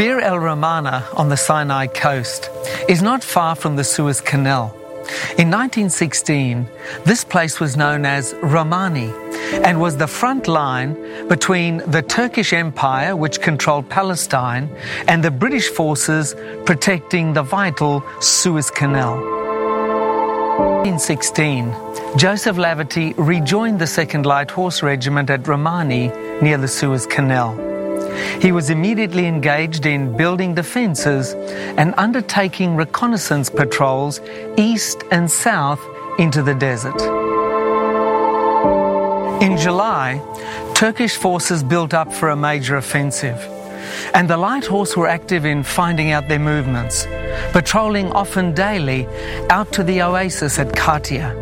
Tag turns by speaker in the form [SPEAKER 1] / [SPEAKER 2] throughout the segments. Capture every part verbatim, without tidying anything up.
[SPEAKER 1] Bir el Romana on the Sinai coast is not far from the Suez Canal. In nineteen sixteen, this place was known as Romani and was the front line between the Turkish Empire, which controlled Palestine, and the British forces protecting the vital Suez Canal. In nineteen sixteen, Joseph Laverty rejoined the second Light Horse Regiment at Romani near the Suez Canal. He was immediately engaged in building defences and undertaking reconnaissance patrols east and south into the desert. In July, Turkish forces built up for a major offensive, and the Light Horse were active in finding out their movements, patrolling often daily out to the oasis at Katia.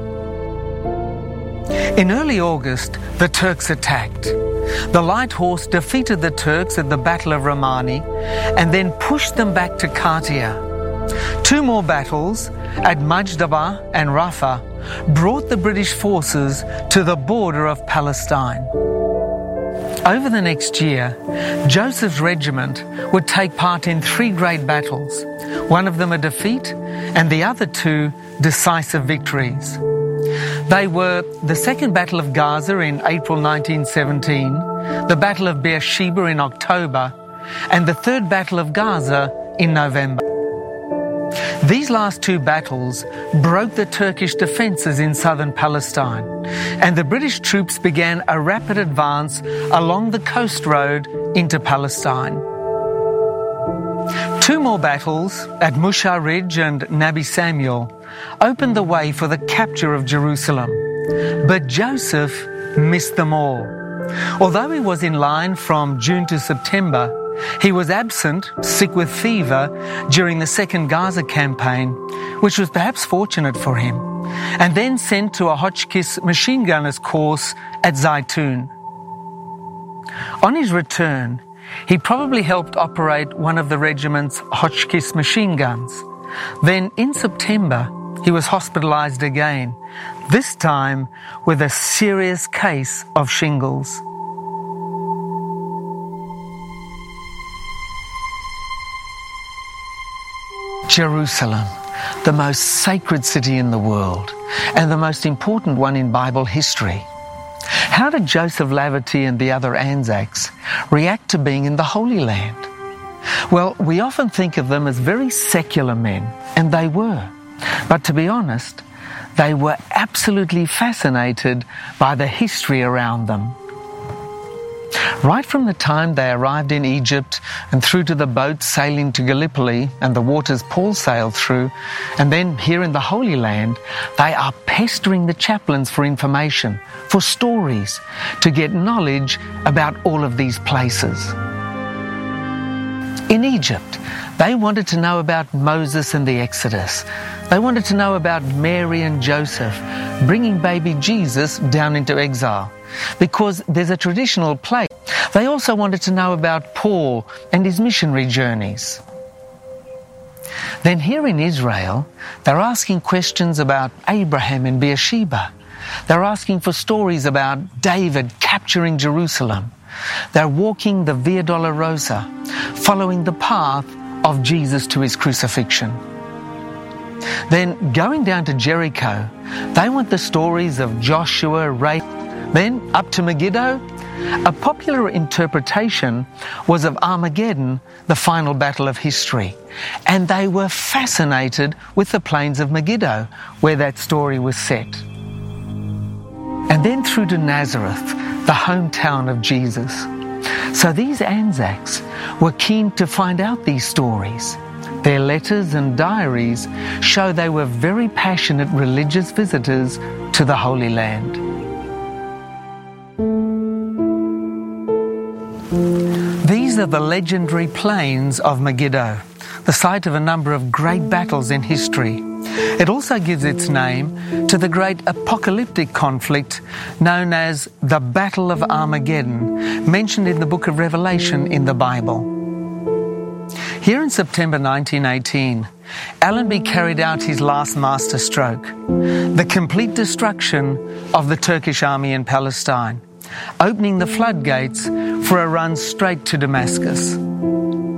[SPEAKER 1] In early August, the Turks attacked. The Light Horse defeated the Turks at the Battle of Romani and then pushed them back to Katia. Two more battles at Majdaba and Rafah brought the British forces to the border of Palestine. Over the next year, Joseph's regiment would take part in three great battles, one of them a defeat and the other two decisive victories. They were the Second Battle of Gaza in April nineteen seventeen, the Battle of Beersheba in October, and the Third Battle of Gaza in November. These last two battles broke the Turkish defences in southern Palestine, and the British troops began a rapid advance along the coast road into Palestine. Two more battles at Mushah Ridge and Nabi Samuel opened the way for the capture of Jerusalem. But Joseph missed them all. Although he was in line from June to September, he was absent, sick with fever, during the second Gaza campaign, which was perhaps fortunate for him, and then sent to a Hotchkiss machine gunner's course at Zaytun. On his return, he probably helped operate one of the regiment's Hotchkiss machine guns. Then in September, he was hospitalised again, this time with a serious case of shingles. Jerusalem, the most sacred city in the world and the most important one in Bible history. How did Joseph Laverty and the other Anzacs react to being in the Holy Land? Well, we often think of them as very secular men, and they were. But to be honest, they were absolutely fascinated by the history around them. Right from the time they arrived in Egypt and through to the boats sailing to Gallipoli and the waters Paul sailed through, and then here in the Holy Land, they are pestering the chaplains for information, for stories, to get knowledge about all of these places. In Egypt, they wanted to know about Moses and the Exodus. They wanted to know about Mary and Joseph bringing baby Jesus down into exile, because there's a traditional place. They also wanted to know about Paul and his missionary journeys. Then here in Israel, they're asking questions about Abraham and Beersheba. They're asking for stories about David capturing Jerusalem. They're walking the Via Dolorosa, following the path of Jesus to his crucifixion. Then going down to Jericho, they want the stories of Joshua, Rahab. Then up to Megiddo. A popular interpretation was of Armageddon, the final battle of history, and they were fascinated with the plains of Megiddo, where that story was set. And then through to Nazareth, the hometown of Jesus. So these Anzacs were keen to find out these stories. Their letters and diaries show they were very passionate religious visitors to the Holy Land. These are the legendary plains of Megiddo, the site of a number of great battles in history. It also gives its name to the great apocalyptic conflict known as the Battle of Armageddon, mentioned in the book of Revelation in the Bible. Here in September nineteen eighteen, Allenby carried out his last masterstroke, the complete destruction of the Turkish army in Palestine, opening the floodgates for a run straight to Damascus.